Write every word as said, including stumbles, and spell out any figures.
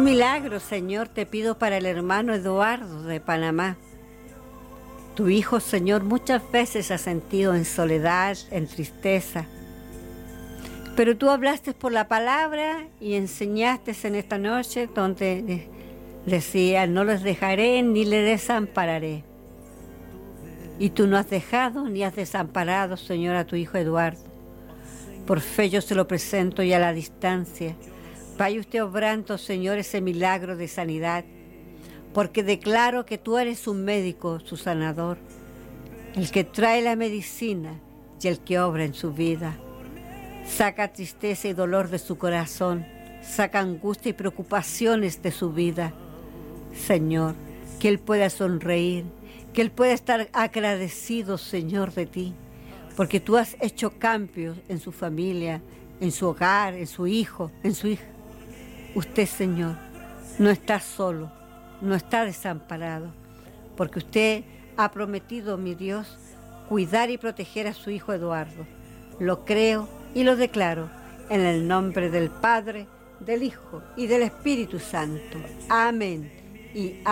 milagro, Señor, te pido para el hermano Eduardo de Panamá. Tu hijo, Señor, muchas veces ha sentido en soledad, en tristeza. Pero tú hablaste por la palabra y enseñaste en esta noche donde decía, no les dejaré ni les desampararé. Y tú no has dejado ni has desamparado, Señor, a tu hijo Eduardo. Por fe yo se lo presento y a la distancia. Vaya usted obrando, Señor, ese milagro de sanidad, porque declaro que tú eres un médico, su sanador, el que trae la medicina y el que obra en su vida. Saca tristeza y dolor de su corazón, saca angustia y preocupaciones de su vida. Señor, que él pueda sonreír, que él pueda estar agradecido, Señor, de ti, porque tú has hecho cambios en su familia, en su hogar, en su hijo, en su hija. Usted, Señor, no está solo, no está desamparado, porque usted ha prometido, mi Dios, cuidar y proteger a su hijo Eduardo. Lo creo y lo declaro en el nombre del Padre, del Hijo y del Espíritu Santo. Amén y amén.